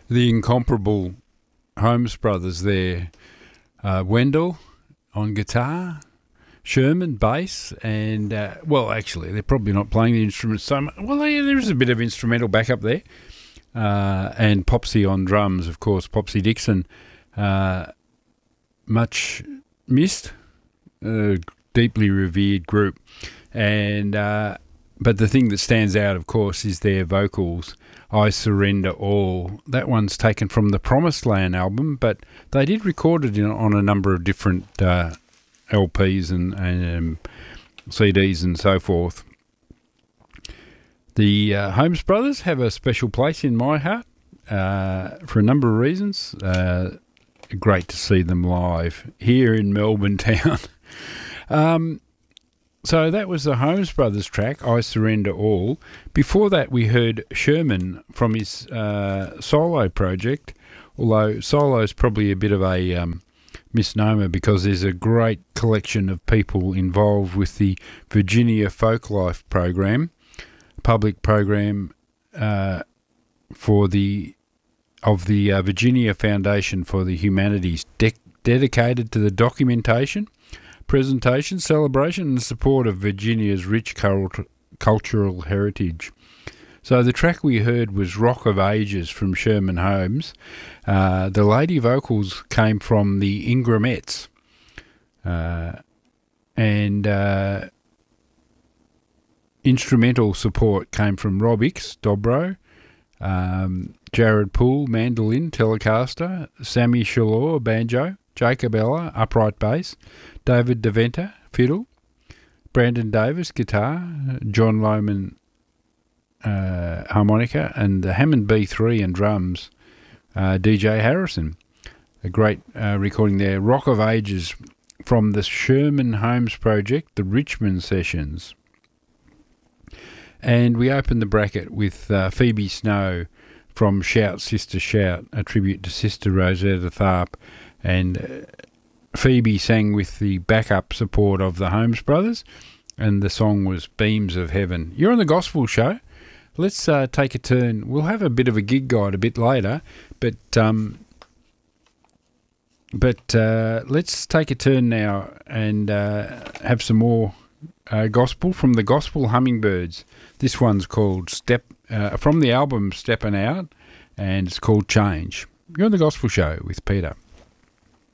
The incomparable Holmes brothers there. Wendell on guitar, Sherman bass, and actually they're probably not playing the instruments so much. Well, there is a bit of instrumental backup there, and Popsy on drums, of course. Popsy Dixon, much missed, deeply revered group, and but the thing that stands out, of course, is their vocals. I Surrender All. That one's taken from the Promised Land album, but they did record it on a number of different LPs and CDs and so forth. The Holmes brothers have a special place in my heart for a number of reasons. Great to see them live here in Melbourne town. So that was the Holmes brothers track, I Surrender All. Before that, we heard Sherman from his solo project, although solo is probably a bit of a misnomer because there's a great collection of people involved with the Virginia Folklife program, public program of the Virginia Foundation for the Humanities, dedicated to the documentation, presentation, celebration and support of Virginia's rich cultural heritage. So the track we heard was Rock of Ages from Sherman Holmes. The lady vocals came from the Ingramettes, and instrumental support came from Rob Hicks, dobro, Jared Poole, mandolin, Telecaster, Sammy Shalor, banjo, Jacob Ella, upright bass, David DeVenta, fiddle, Brandon Davis, guitar, John Lohman, harmonica, and the Hammond B3 and drums, DJ Harrison. A great recording there. Rock of Ages from the Sherman Holmes project, the Richmond Sessions. And we opened the bracket with Phoebe Snow from Shout Sister Shout, a tribute to Sister Rosetta Tharpe. And Phoebe sang with the backup support of the Holmes brothers, and the song was Beams of Heaven. You're on the Gospel Show. Let's take a turn. We'll have a bit of a gig guide a bit later, but let's take a turn now and have some more gospel from the Gospel Hummingbirds. This one's called from the album Steppin' Out, and it's called Change. You're on the Gospel Show with Peter.